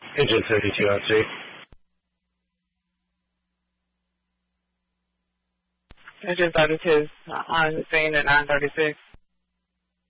Engine 32 out 3. Engine 32 on the scene at 9:36.